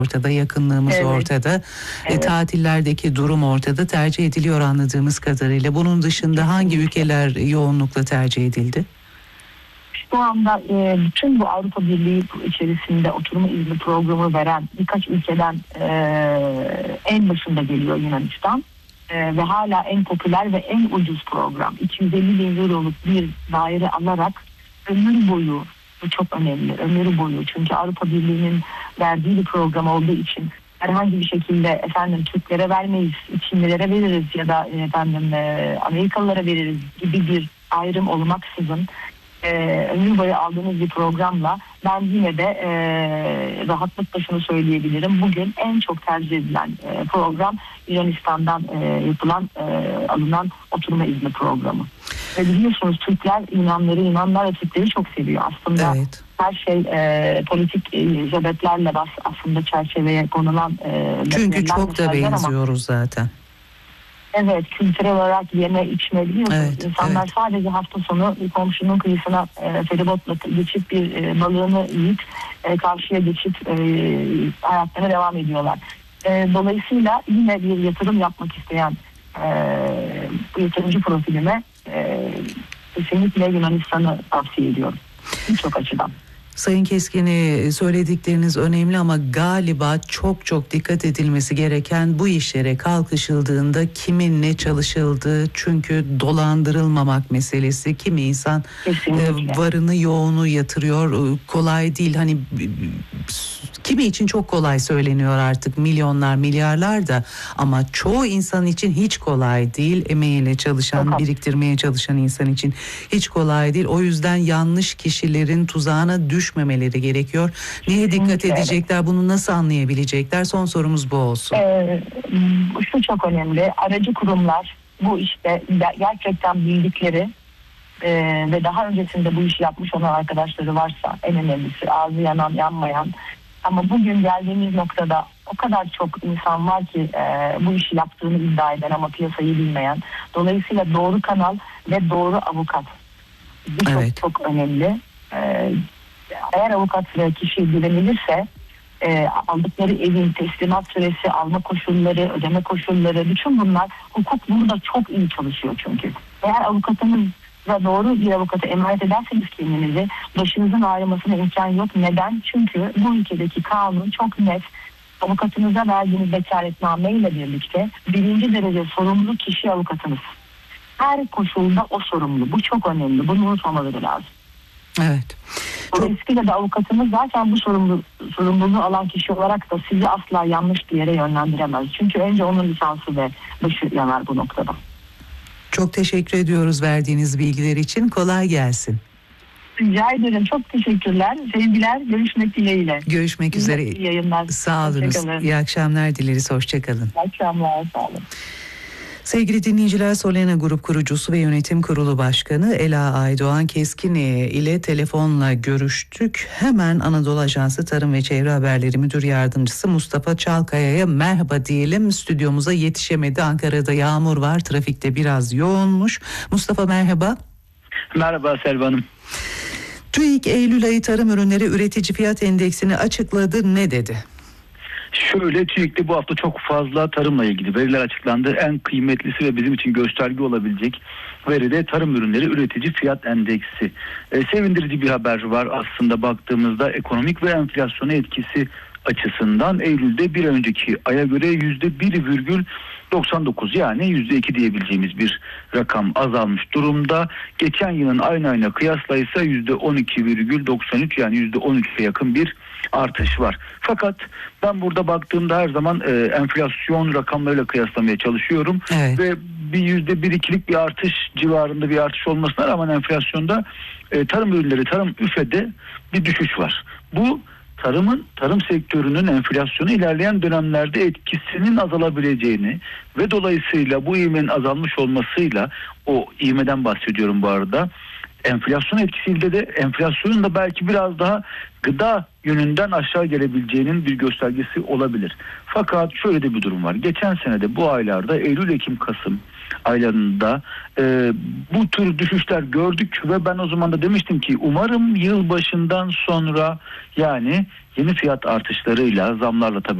ortada, yakınlığımız ortada, tatillerdeki durum ortada, tercih ediliyor anladığımız kadarıyla. Bunun dışında hangi ülkeler yoğunlukla tercih edildi? Şu anda bütün bu Avrupa Birliği içerisinde oturma izni programı veren birkaç ülkeden en başında geliyor Yunanistan. Ve hala en popüler ve en ucuz program. 250 bin euroluk bir daire alarak ömür boyu, bu çok önemli, ömür boyu. Çünkü Avrupa Birliği'nin verdiği bir program olduğu için herhangi bir şekilde Türklere vermeyiz, Çinlilere veririz ya da Amerikalılara veririz gibi bir ayrım olmaksızın ömür boyu aldığınız bir programla ben yine de rahatlıkla şunu söyleyebilirim. Bugün en çok tercih edilen program Yunanistan'dan alınan oturma izni programı. Ve biliyorsunuz Türkler Yunanlar ve Türkleri çok seviyor. Aslında her şey politik sebeplerle aslında çerçeveye konulan. Çünkü çok da benziyoruz zaten. Evet, kültürel olarak yeme içme biliyorsunuz. İnsanlar sadece hafta sonu komşunun kıyısına feribotla geçip bir balığını yiyip karşıya geçip hayatlarına devam ediyorlar. Dolayısıyla yine bir yatırım yapmak isteyen bu yatırımcı profilime kesinlikle Yunanistan'ı tavsiye ediyorum. Birçok açıdan. Sayın Keskin'i, söyledikleriniz önemli ama galiba çok dikkat edilmesi gereken bu işlere kalkışıldığında kimin ne çalışıldığı, çünkü dolandırılmamak meselesi. Kimi insan varını yoğunu yatırıyor, kolay değil. Hani kimi için çok kolay söyleniyor artık, milyonlar milyarlar da, ama çoğu insan için hiç kolay değil. Emeğiyle çalışan, biriktirmeye çalışan insan için hiç kolay değil. O yüzden yanlış kişilerin tuzağına düşmemeleri gerekiyor. Neye dikkat edecekler? Bunu nasıl anlayabilecekler? Son sorumuz bu olsun. Şu çok önemli. Aracı kurumlar bu işte gerçekten bildikleri ve daha öncesinde bu işi yapmış olan arkadaşları varsa, en önemlisi ağzı yanan yanmayan, ama bugün geldiğimiz noktada o kadar çok insan var ki bu işi yaptığını iddia eden ama piyasayı bilmeyen. Dolayısıyla doğru kanal ve doğru avukat. Bu çok önemli. Eğer avukat ve kişi güvenilirse aldıkları evin teslimat süresi, alma koşulları, ödeme koşulları, bütün bunlar, hukuk burada çok iyi çalışıyor çünkü. Eğer avukatınızla doğru bir avukata emanet ederseniz kendinizi, başınızın ağrımasına imkan yok. Neden? Çünkü bu ülkedeki kanun çok net. Avukatınıza verdiğiniz vekaletname ile birlikte 1. derece sorumlu kişi avukatınız. Her koşulda o sorumlu. Bu çok önemli. Bunu unutmamaları lazım. Evet. Dolayısıyla da avukatımız zaten bu sorumluluğu alan kişi olarak da sizi asla yanlış bir yere yönlendiremez. Çünkü önce onun lisansı ve başı yanar bu noktada. Çok teşekkür ediyoruz verdiğiniz bilgiler için. Kolay gelsin. Rica ederim. Çok teşekkürler. Sevgiler. Görüşmek dileğiyle. Görüşmek üzere. İyi yayınlar. Sağ olun. İyi akşamlar dileriz. Hoşçakalın. İyi akşamlar. Sağ olun. Sevgili dinleyiciler, Solena Grup kurucusu ve yönetim kurulu başkanı Ela Aydoğan Keskin ile telefonla görüştük. Hemen Anadolu Ajansı Tarım ve Çevre Haberleri Müdür Yardımcısı Mustafa Çalkaya'ya merhaba diyelim. Stüdyomuza yetişemedi. Ankara'da yağmur var, trafikte biraz yoğunmuş. Mustafa merhaba. Merhaba Selva Hanım. TÜİK Eylül ayı tarım ürünleri üretici fiyat endeksini açıkladı. Ne dedi? Şöyle, TÜİK'te bu hafta çok fazla tarımla ilgili veriler açıklandı. En kıymetlisi ve bizim için gösterge olabilecek veri de tarım ürünleri üretici fiyat endeksi. Sevindirici bir haber var aslında baktığımızda. Ekonomik ve enflasyona etkisi açısından Eylül'de bir önceki aya göre %1,99, yani %2 diyebileceğimiz bir rakam azalmış durumda. Geçen yılın aynı ayına kıyasla ise %12,93, yani %13'e yakın bir artış var. Fakat ben burada baktığımda her zaman enflasyon rakamlarıyla kıyaslamaya çalışıyorum. Ve bir %1-2'lik bir artış civarında bir artış olmasına rağmen enflasyonda tarım ürünleri, tarım üfede bir düşüş var. Bu tarım sektörünün enflasyonu ilerleyen dönemlerde etkisinin azalabileceğini ve dolayısıyla bu ivmenin azalmış olmasıyla, o ivmeden bahsediyorum bu arada, enflasyon etkisiyle de enflasyonun da belki biraz daha gıda yönünden aşağı gelebileceğinin bir göstergesi olabilir. Fakat şöyle de bir durum var. Geçen sene de bu aylarda Eylül, Ekim, Kasım aylarında bu tür düşüşler gördük ve ben o zaman da demiştim ki umarım yılbaşından sonra, yani yeni fiyat artışlarıyla, zamlarla tabii